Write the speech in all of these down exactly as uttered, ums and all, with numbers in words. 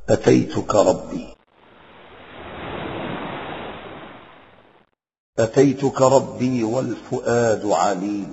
أتيتك ربي أتيتك ربي والفؤاد عليل،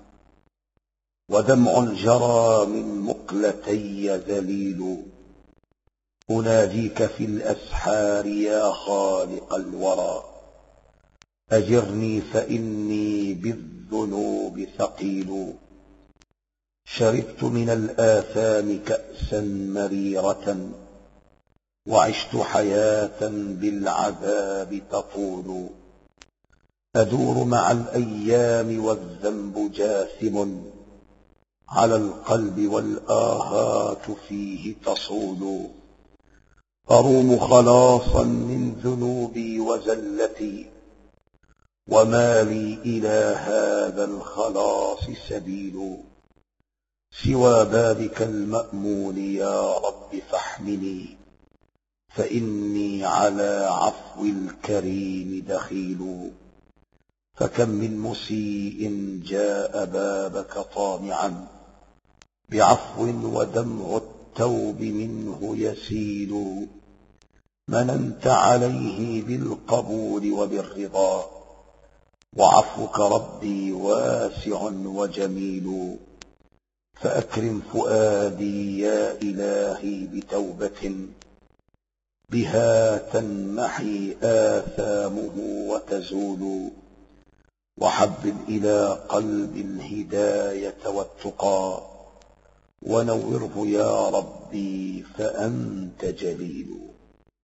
ودمع جرى من مقلتي ذليل. أناديك في الأسحار يا خالق الورى، أجرني فإني بالذنوب ثقيل. شربت من الآثام كأسا مريرة، وعشت حياة بالعذاب تطول. أدور مع الأيام والذنب جاثم، على القلب والآهات فيه تصول. أروم خلاصا من ذنوبي وزلتي، وما لي إلى هذا الخلاص سبيل. سوى بابك المأمول يا رب فاحمني، فإني على عفو الكريم دخيل. فكم من مسيء جاء بابك طامعا بعفو، ودمع التوب منه يسيل. مننت عليه بالقبول وبالرضا، وعفوك ربي واسع وجميل. فأكرم فؤادي يا إلهي بتوبة، بها تنمحي آثامه وتزول. وحبب إلى قلب الهداية والتقى، ونوره يا ربي فأنت جليل.